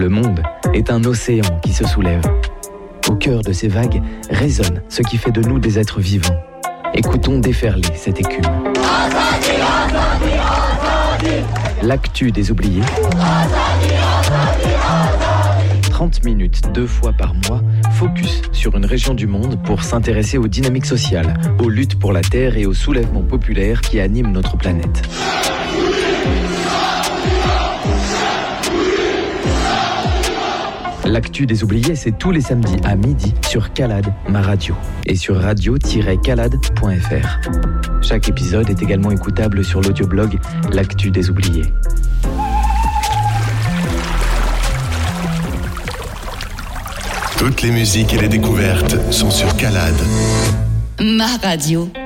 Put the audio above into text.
Le monde est un océan qui se soulève. Au cœur de ces vagues résonne ce qui fait de nous des êtres vivants. Écoutons déferler cette écume. L'actu des oubliés. 30 minutes 2 fois par mois, focus sur une région du monde pour s'intéresser aux dynamiques sociales, aux luttes pour la terre et aux soulèvements populaires qui animent notre planète. L'actu des oubliés, c'est tous les samedis à midi sur Calade, ma radio, et sur radio-calade.fr. Chaque épisode est également écoutable sur l'audioblog L'actu des oubliés. Toutes les musiques et les découvertes sont sur Calade. Ma radio.